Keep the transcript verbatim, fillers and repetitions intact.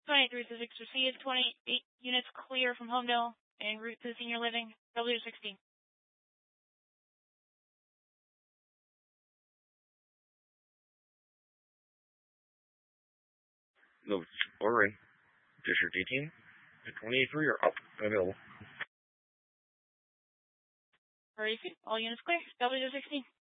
twenty-three to six received, twenty-eight units clear from Homedale en route to senior living, W sixteen. Nova four ring. District eighteen. twenty-three are up available. All units clear, W sixteen.